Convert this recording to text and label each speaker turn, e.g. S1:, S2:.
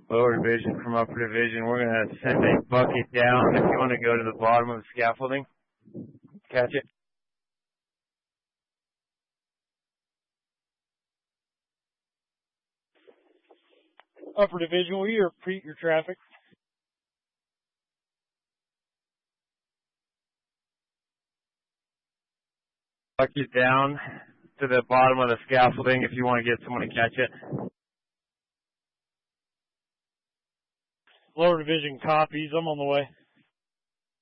S1: Lower division from upper division. We're going to send a bucket down. If you want to go to the bottom of the scaffolding, catch it.
S2: Upper division, will you repeat your traffic?
S1: Bucket down to the bottom of the scaffolding if you want to get someone to catch it.
S2: Lower division copies. I'm on the way.